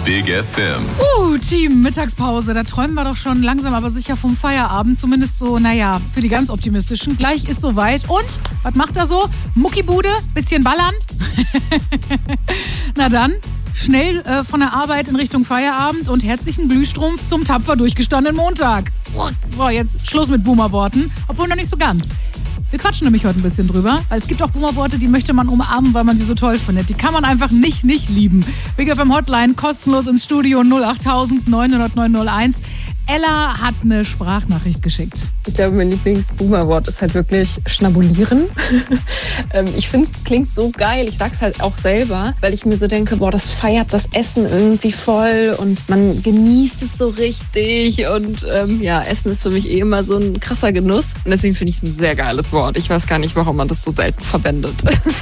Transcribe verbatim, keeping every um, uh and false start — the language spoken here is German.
Big F M. Uh, Team, Mittagspause. Da träumen wir doch schon langsam aber sicher vom Feierabend. Zumindest so, naja, für die ganz Optimistischen. Gleich ist soweit. Und, was macht er so? Muckibude, bisschen ballern. Na dann, schnell äh, von der Arbeit in Richtung Feierabend und herzlichen Glühstrumpf zum tapfer durchgestandenen Montag. So, jetzt Schluss mit Boomer-Worten. Obwohl noch nicht so ganz. Wir quatschen nämlich heute ein bisschen drüber, weil es gibt auch Boomer-Worte, die möchte man umarmen, weil man sie so toll findet. Die kann man einfach nicht, nicht lieben. Big F M Hotline, kostenlos ins Studio null acht neun null null neun null eins. Ella hat eine Sprachnachricht geschickt. Ich glaube, mein Lieblings-Boomer-Wort ist halt wirklich schnabulieren. Ich finde, es klingt so geil. Ich sag's halt auch selber, weil ich mir so denke, boah, das feiert das Essen irgendwie voll und man genießt es so richtig. Und ähm, ja, Essen ist für mich eh immer so ein krasser Genuss. Und deswegen finde ich es ein sehr geiles Wort. Ich weiß gar nicht, warum man das so selten verwendet.